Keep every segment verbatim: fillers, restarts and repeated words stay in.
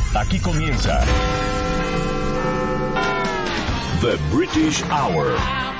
Aquí comienza The British Hour.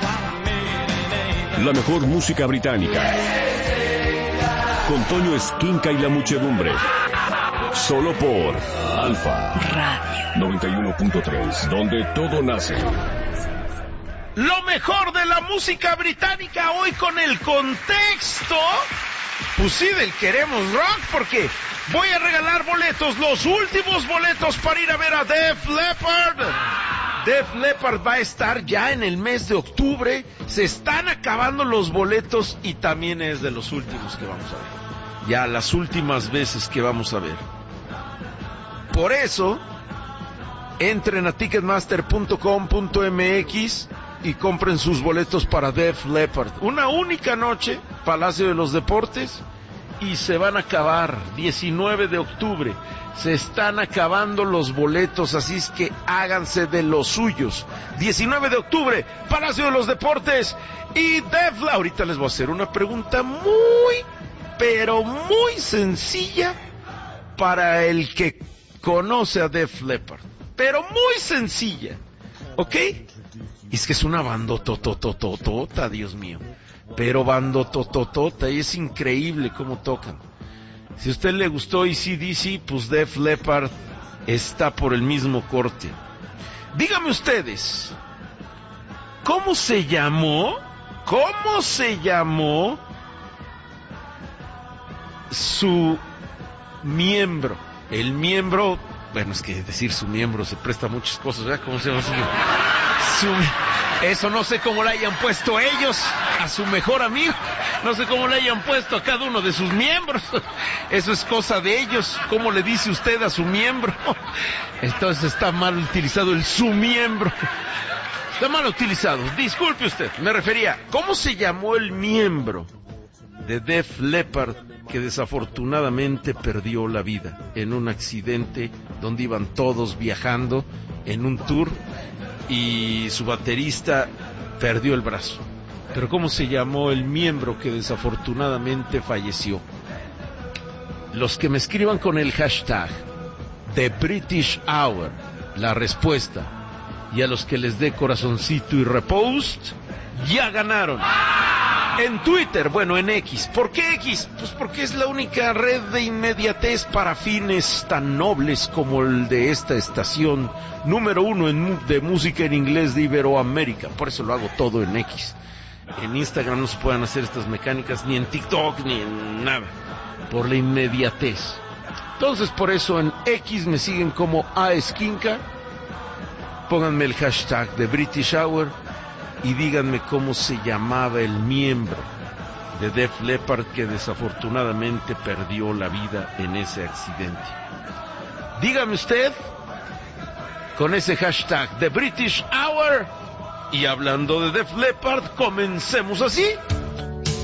La mejor música británica. Con Toño Esquinca y la muchedumbre. Solo por Alfa Radio noventa y uno punto tres, donde todo nace. Lo mejor de la música británica hoy con el contexto, pues sí, del Queremos Rock, porque voy a regalar boletos, los últimos boletos para ir a ver a Def Leppard. Def Leppard va a estar ya en el mes de octubre, se están acabando los boletos y también es de los últimos que vamos a ver. Ya las últimas veces que vamos a ver. Por eso, entren a ticketmaster punto com punto m x y compren sus boletos para Def Leppard. Una única noche, Palacio de los Deportes, y se van a acabar, diecinueve de octubre. Se están acabando los boletos, así es que háganse de los suyos. diecinueve de octubre, Palacio de los Deportes y Def Leppard. Ahorita les voy a hacer una pregunta muy, pero muy sencilla para el que conoce a Def Leppard. Pero muy sencilla, ¿ok? Y es que es una bandototototota, Dios mío. Pero bandotototota, y es increíble cómo tocan. Si a usted le gustó A C D C, pues Def Leppard está por el mismo corte. Díganme ustedes, ¿cómo se llamó? ¿Cómo se llamó su miembro? El miembro, bueno, es que decir su miembro se presta a muchas cosas, ¿verdad? ¿Cómo se llama su miembro? Su, eso no sé cómo le hayan puesto ellos a su mejor amigo, no sé cómo le hayan puesto a cada uno de sus miembros, eso es cosa de ellos. ¿Cómo le dice usted a su miembro? Entonces está mal utilizado el su miembro, está mal utilizado, disculpe usted. Me refería, ¿cómo se llamó el miembro de Def Leppard que desafortunadamente perdió la vida en un accidente donde iban todos viajando en un tour y su baterista perdió el brazo? Pero ¿cómo se llamó el miembro que desafortunadamente falleció? Los que me escriban con el hashtag The British Hour la respuesta, y a los que les dé corazoncito y repost, ya ganaron. En Twitter, bueno, en X. ¿Por qué X? Pues porque es la única red de inmediatez para fines tan nobles como el de esta estación número uno en, de música en inglés de Iberoamérica. Por eso lo hago todo en X. En Instagram no se pueden hacer estas mecánicas, ni en TikTok, ni en nada, por la inmediatez. Entonces, por eso en X me siguen como A Esquinca. Pónganme el hashtag de British Hour y díganme cómo se llamaba el miembro de Def Leppard que desafortunadamente perdió la vida en ese accidente. Dígame usted con ese hashtag de British Hour. Y hablando de Def Leppard, comencemos así.